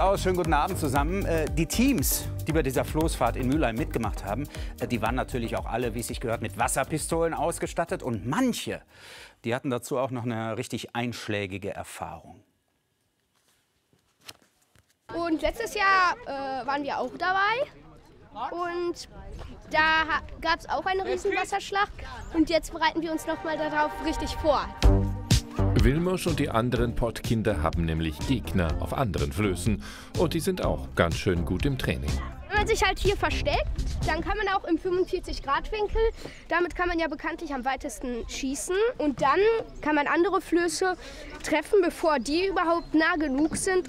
Klaus, schönen guten Abend zusammen. Die Teams, die bei dieser Floßfahrt in Mülheim mitgemacht haben, die waren natürlich auch alle, wie es sich gehört, mit Wasserpistolen ausgestattet. Und manche, die hatten dazu auch noch eine richtig einschlägige Erfahrung. Und letztes Jahr waren wir auch dabei. Und da gab es auch eine Riesenwasserschlacht. Und jetzt bereiten wir uns noch mal darauf richtig vor. Vilmos und die anderen Pottkinder haben nämlich Gegner auf anderen Flößen. Und die sind auch ganz schön gut im Training. Wenn man sich halt hier versteckt, dann kann man auch im 45-Grad-Winkel, damit kann man ja bekanntlich am weitesten schießen. Und dann kann man andere Flöße treffen, bevor die überhaupt nah genug sind.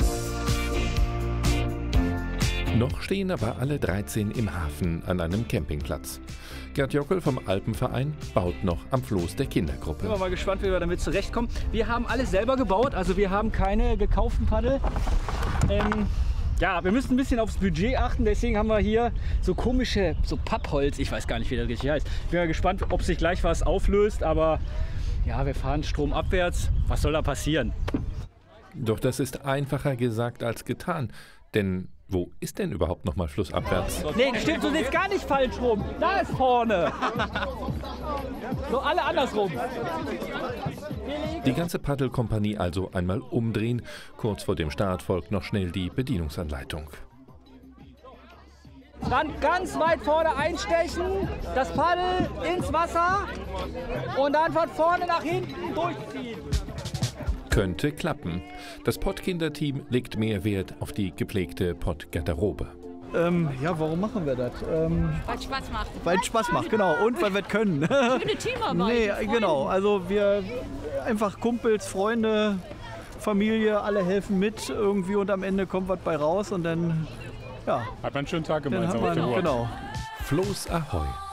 Noch stehen aber alle 13 im Hafen an einem Campingplatz. Gerd Jockel vom Alpenverein baut noch am Floß der Kindergruppe. Ich bin mal gespannt, wie wir damit zurechtkommen. Wir haben alles selber gebaut, also wir haben keine gekauften Paddel. Ja, wir müssen ein bisschen aufs Budget achten, deswegen haben wir hier so komische, so Pappholz, ich weiß gar nicht, wie das richtig heißt. Ich bin mal gespannt, ob sich gleich was auflöst, aber ja, wir fahren stromabwärts. Was soll da passieren? Doch das ist einfacher gesagt als getan, denn wo ist denn überhaupt noch mal flussabwärts? Nee, stimmt, du siehst gar nicht falsch rum. Da ist vorne. So, alle andersrum. Die ganze Paddelkompanie also einmal umdrehen. Kurz vor dem Start folgt noch schnell die Bedienungsanleitung. Dann ganz weit vorne einstechen, das Paddel ins Wasser und dann von vorne nach hinten durchziehen. Könnte klappen. Das Pottkinderteam legt mehr Wert auf die gepflegte Pottgarderobe. Ja, warum machen wir das? Weil es Spaß macht. Weil es Spaß macht, genau. Und weil wir es können. Schöne Teamarbeit. Nee, genau. Also wir einfach Kumpels, Freunde, Familie, alle helfen mit irgendwie und am Ende kommt was bei raus und dann, ja. Hat man einen schönen Tag Dann gemeinsam hat auf dem man, Boot. genau. Floß Ahoi.